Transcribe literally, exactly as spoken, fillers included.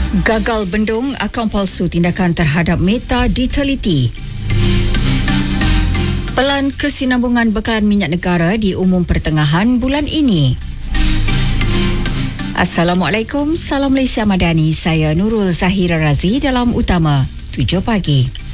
Gagal bendung akaun palsu tindakan terhadap Meta diteliti. Pelan kesinambungan bekalan minyak negara diumum pertengahan bulan ini. Assalamualaikum, salam Malaysia Madani. Saya Nurul Zahira Razi dalam Utama tujuh pagi.